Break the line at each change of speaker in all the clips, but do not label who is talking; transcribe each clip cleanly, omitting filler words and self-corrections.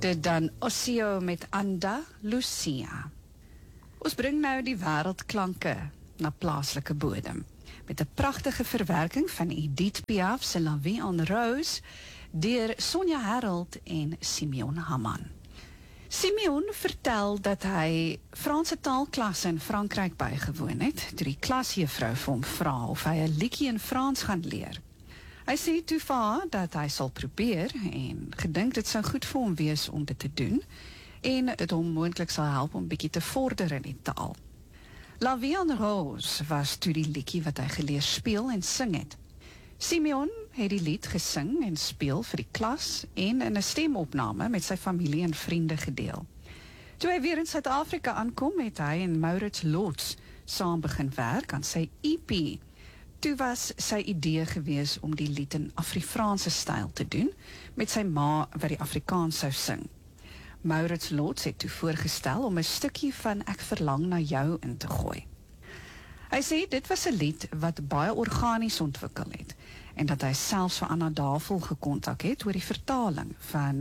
Dit dan Osseo met Andalusia. Ons bring nou die wêreldklanke na plaaslike bodem, met 'n pragtige verwerking van Edith Piaf se La Vie en Rose deur Sonja Herold en Simeon Hamman. Simeon vertel dat hy Franse taalklasse in Frankryk bygewoon het, toe die klasjuffrou vir hom vra of hy 'n liedjie in Frans gaan leer. Hy sê toe vir haar dat hy sal probeer en gedink dit sou goed vir hom wees om dit te doen en dit hom moontlik sal help om bietjie te vorder in die taal. La Vie en Rose was toe die liedjie wat hy geleer speel en sing het. Simeon het die lied gesing en speel vir die klas en in 'n stemopname met sy familie en vriende gedeel. Toe hy weer in Suid-Afrika aankom, het hy en Maurits Lots saam begin werk aan sy EP. Toe was sy idee gewees om die lied in Afrikaanse styl te doen, met sy ma wat die Afrikaans sou sing. Maurits Lots het toe voorgestel om 'n stukkie van Ek verlang na jou in te gooi. Hy sê dit was 'n lied wat baie organies ontwikkel het, en dat hy selfs vir Anna Davel gekontak het oor die vertaling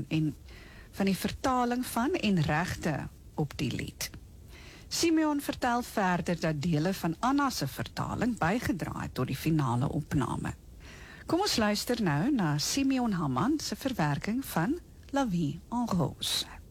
van en regte op die lied. Simeon vertel verder dat dele van Anna se vertaling bygedra het tot die finale opname. Kom ons luister nou na Simeon Hamman se verwerking van La Vie en Rose.